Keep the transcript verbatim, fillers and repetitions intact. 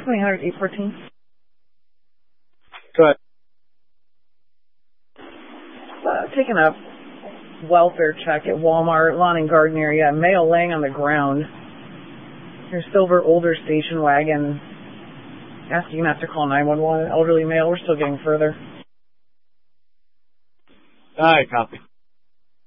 twenty hundred, eight fourteen. Go ahead. Uh, taking a welfare check at Walmart, lawn and garden area, male laying on the ground. Your silver older station wagon. Asking not to call nine one one. Elderly male, we're still getting further. All right, copy.